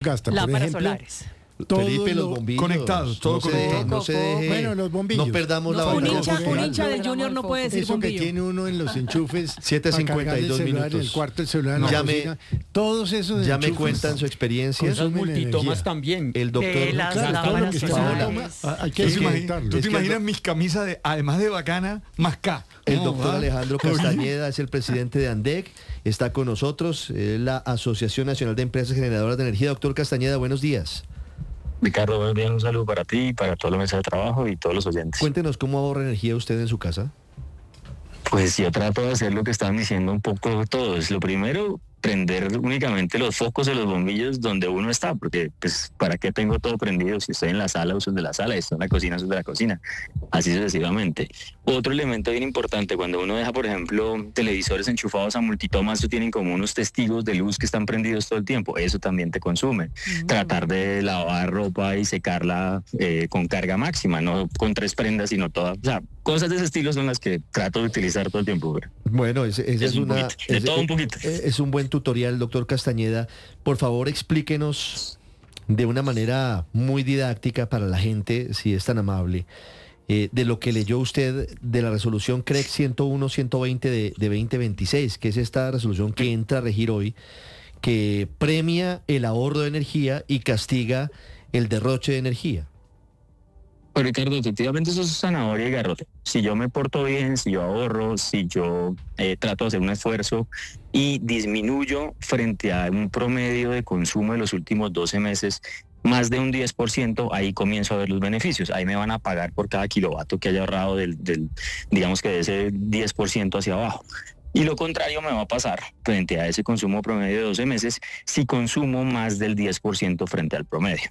gasta. Por Lámparas ejemplo, solares. Felipe, los bombillos. Conectados, todo conectado. No se deje. Bueno, los bombillos. No perdamos la Un batalla hincha, un social. hincha del Junior no puede decir Eso que bombillo. tiene uno en los enchufes. 7:52 para cargar el celular, minutos. En el cuarto el celular, en la Ya cocina. Todos esos Ya me enchufes cuentan su experiencia. Esas consumen multitomas energía. también. El doctor Velas, Claro, todo lo lámparas que está Paola, solares. hay que ¿Tú te desconectarlo. imaginas, Es que el mis camisas, además de bacana, más K? El ¿Cómo doctor va? Alejandro Oye, Castañeda es el presidente de ANDEC, está con nosotros, la Asociación Nacional de Empresas Generadoras de Energía. Doctor Castañeda, buenos días. Ricardo, buenos días, un saludo para ti, para toda la mesa de trabajo y todos los oyentes. Cuéntenos cómo ahorra energía usted en su casa. Pues yo trato de hacer lo que estaban diciendo un poco todos. Lo primero, prender únicamente los focos de los bombillos donde uno está, porque pues ¿para qué tengo todo prendido? Si estoy en la sala, uso el de la sala, si estoy en la cocina, uso el de la cocina, así sucesivamente. Otro elemento bien importante, cuando uno deja, por ejemplo, televisores enchufados a multitomas, eso tienen como unos testigos de luz que están prendidos todo el tiempo, eso también te consume. Tratar de lavar ropa y secarla con carga máxima, no con 3 prendas, sino todas, o sea, cosas de ese estilo son las que trato de utilizar todo el tiempo. Pero Bueno, esa es un una... poquito, de todo un poquito. Es un buen tutorial, doctor Castañeda. Por favor, explíquenos de una manera muy didáctica para la gente, si es tan amable, de lo que leyó usted de la resolución CREC 101-120 de 2026, que es esta resolución que entra a regir hoy, que premia el ahorro de energía y castiga el derroche de energía. Pues Ricardo, efectivamente eso es zanahoria y garrote. Si yo me porto bien, si yo ahorro, si yo trato de hacer un esfuerzo y disminuyo frente a un promedio de consumo de los últimos 12 meses, más de un 10%, ahí comienzo a ver los beneficios. Ahí me van a pagar por cada kilovatio que haya ahorrado digamos que de ese 10% hacia abajo. Y lo contrario me va a pasar frente a ese consumo promedio de 12 meses si consumo más del 10% frente al promedio.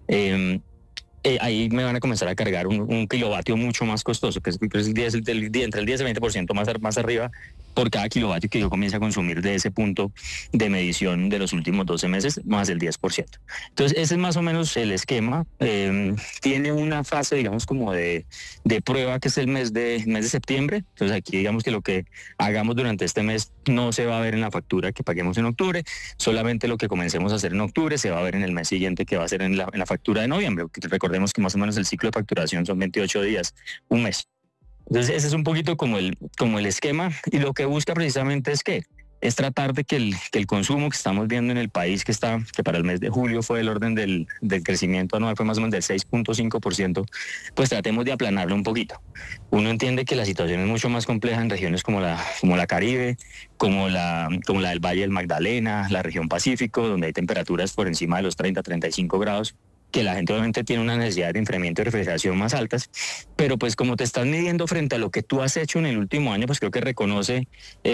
Ahí me van a comenzar a cargar un kilovatio mucho más costoso, que es entre el 10 y el 20% más arriba por cada kilovatio que yo comience a consumir de ese punto de medición de los últimos 12 meses, más el 10%. Entonces, ese es más o menos el esquema. Tiene una fase, digamos, como de prueba, que es el mes de septiembre. Entonces, aquí digamos que lo que hagamos durante este mes no se va a ver en la factura que paguemos en octubre, solamente lo que comencemos a hacer en octubre se va a ver en el mes siguiente, que va a ser en la factura de noviembre. Recordemos que más o menos el ciclo de facturación son 28 días, un mes. Entonces ese es un poquito como el esquema, y lo que busca precisamente es tratar de que el consumo que estamos viendo en el país, que para el mes de julio fue del orden del crecimiento anual, fue más o menos del 6.5%, pues tratemos de aplanarlo un poquito. Uno entiende que la situación es mucho más compleja en regiones como la Caribe, como la del Valle del Magdalena, la región Pacífico, donde hay temperaturas por encima de los 30-35 grados, que la gente obviamente tiene una necesidad de enfriamiento y refrigeración más altas, pero pues como te estás midiendo frente a lo que tú has hecho en el último año, pues creo que reconoce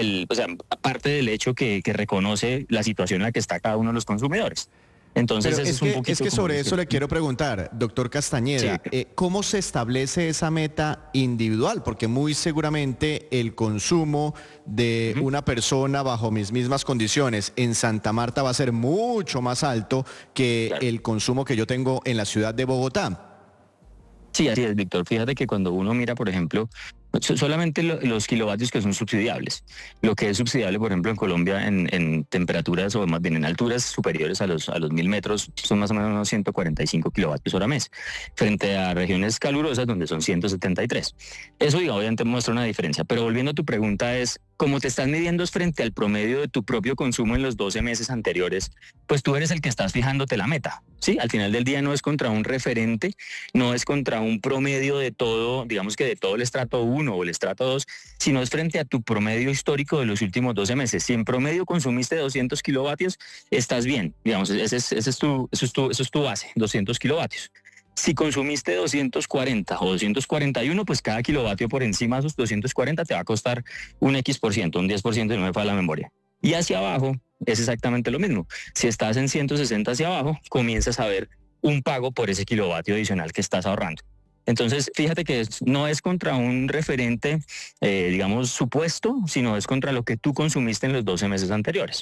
aparte del hecho que reconoce la situación en la que está cada uno de los consumidores. Entonces Pero es un poquito es que sobre eso le quiero preguntar, doctor Castañeda, Sí. ¿Cómo se establece esa meta individual? Porque muy seguramente el consumo de una persona bajo mis mismas condiciones en Santa Marta va a ser mucho más alto que Claro. el consumo que yo tengo en la ciudad de Bogotá. Sí, así es, Víctor. Fíjate que cuando uno mira, por ejemplo, solamente los kilovatios que son subsidiables. Lo que es subsidiable, por ejemplo, en Colombia en temperaturas, o más bien en alturas superiores a los 1000 metros, son más o menos unos 145 kilovatios hora mes, frente a regiones calurosas donde son 173. Eso, obviamente muestra una diferencia. Pero volviendo a tu pregunta, es como te estás midiendo frente al promedio de tu propio consumo en los 12 meses anteriores, pues tú eres el que estás fijándote la meta. Sí, al final del día no es contra un referente, no es contra un promedio de todo, digamos que de todo el estrato 1 o el estrato 2, sino es frente a tu promedio histórico de los últimos 12 meses. Si en promedio consumiste 200 kilovatios, estás bien, digamos, eso es tu base, 200 kilovatios. Si consumiste 240 o 241, pues cada kilovatio por encima de esos 240 te va a costar un X%, un 10%, no me falla la memoria. Y hacia abajo es exactamente lo mismo. Si estás en 160 hacia abajo, comienzas a ver un pago por ese kilovatio adicional que estás ahorrando. Entonces, fíjate que no es contra un referente, digamos, supuesto, sino es contra lo que tú consumiste en los 12 meses anteriores.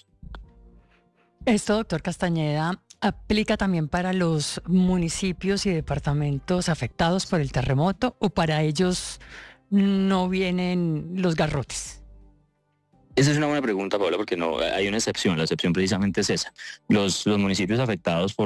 Esto, doctor Castañeda, ¿aplica también para los municipios y departamentos afectados por el terremoto, o para ellos no vienen los garrotes? Esa es una buena pregunta, Paola, porque no hay una excepción. La excepción precisamente es esa. Los municipios afectados por